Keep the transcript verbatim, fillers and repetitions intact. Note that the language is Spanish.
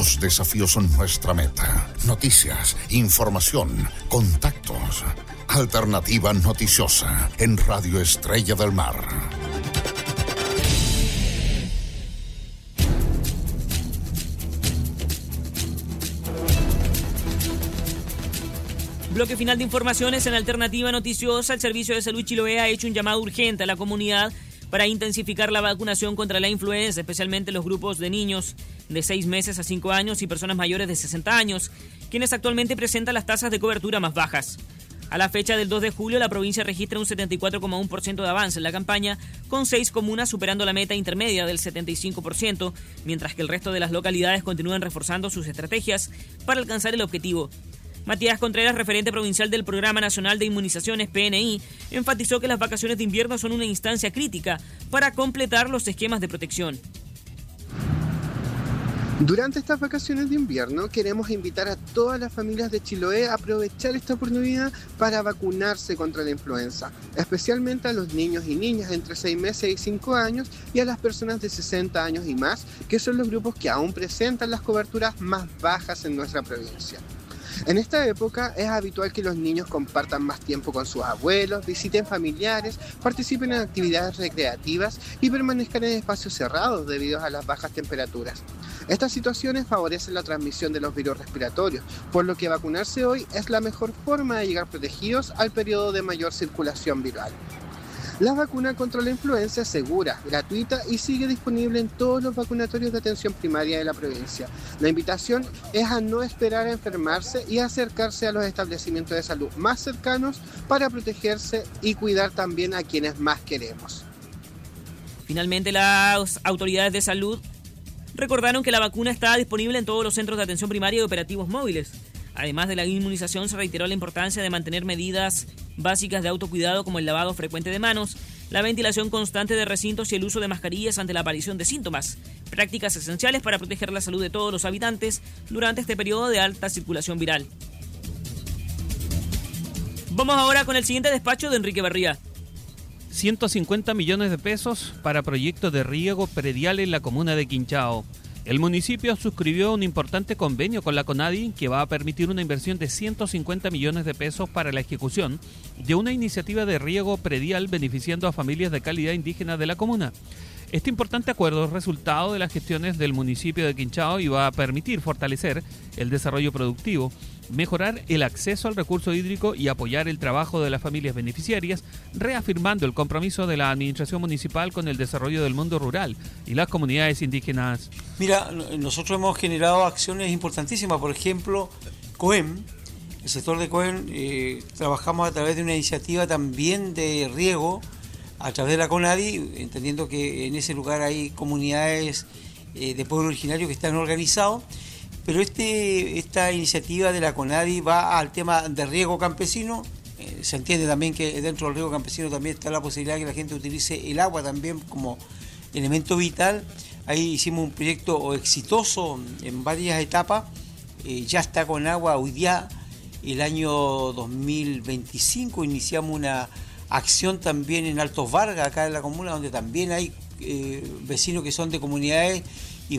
Los desafíos son nuestra meta. Noticias, información, contactos. Alternativa noticiosa en Radio Estrella del Mar. Bloque final de informaciones en Alternativa Noticiosa. El Servicio de Salud Chiloé ha hecho un llamado urgente a la comunidad para intensificar la vacunación contra la influenza, especialmente los grupos de niños de seis meses a cinco años y personas mayores de sesenta años, quienes actualmente presentan las tasas de cobertura más bajas. A la fecha del dos de julio, la provincia registra un setenta y cuatro coma uno por ciento de avance en la campaña, con seis comunas superando la meta intermedia del setenta y cinco por ciento, mientras que el resto de las localidades continúan reforzando sus estrategias para alcanzar el objetivo. Matías Contreras, referente provincial del Programa Nacional de Inmunizaciones P N I, enfatizó que las vacaciones de invierno son una instancia crítica para completar los esquemas de protección. Durante estas vacaciones de invierno queremos invitar a todas las familias de Chiloé a aprovechar esta oportunidad para vacunarse contra la influenza, especialmente a los niños y niñas entre seis meses y cinco años y a las personas de sesenta años y más, que son los grupos que aún presentan las coberturas más bajas en nuestra provincia. En esta época es habitual que los niños compartan más tiempo con sus abuelos, visiten familiares, participen en actividades recreativas y permanezcan en espacios cerrados debido a las bajas temperaturas. Estas situaciones favorecen la transmisión de los virus respiratorios, por lo que vacunarse hoy es la mejor forma de llegar protegidos al periodo de mayor circulación viral. La vacuna contra la influenza es segura, gratuita y sigue disponible en todos los vacunatorios de atención primaria de la provincia. La invitación es a no esperar a enfermarse y a acercarse a los establecimientos de salud más cercanos para protegerse y cuidar también a quienes más queremos. Finalmente, las autoridades de salud recordaron que la vacuna está disponible en todos los centros de atención primaria y operativos móviles. Además de la inmunización, se reiteró la importancia de mantener medidas básicas de autocuidado como el lavado frecuente de manos, la ventilación constante de recintos y el uso de mascarillas ante la aparición de síntomas, prácticas esenciales para proteger la salud de todos los habitantes durante este periodo de alta circulación viral. Vamos ahora con el siguiente despacho de Enrique Barría. ciento cincuenta millones de pesos para proyectos de riego predial en la comuna de Quinchao. El municipio suscribió un importante convenio con la CONADI que va a permitir una inversión de ciento cincuenta millones de pesos para la ejecución de una iniciativa de riego predial beneficiando a familias de calidad indígena de la comuna. Este importante acuerdo es resultado de las gestiones del municipio de Quinchao y va a permitir fortalecer el desarrollo productivo, mejorar el acceso al recurso hídrico y apoyar el trabajo de las familias beneficiarias, reafirmando el compromiso de la administración municipal con el desarrollo del mundo rural y las comunidades indígenas. Mira, nosotros hemos generado acciones importantísimas, por ejemplo, COEM, el sector de COEM, eh, trabajamos a través de una iniciativa también de riego, a través de la CONADI, entendiendo que en ese lugar hay comunidades eh, de pueblo originario que están organizados, pero este esta iniciativa de la CONADI va al tema de riego campesino. Eh, se entiende también que dentro del riego campesino también está la posibilidad de que la gente utilice el agua también como elemento vital. Ahí hicimos un proyecto exitoso en varias etapas, eh, ya está con agua hoy día. El año dos mil veinticinco iniciamos una acción también en Altos Vargas, acá en la comuna, donde también hay eh, vecinos que son de comunidades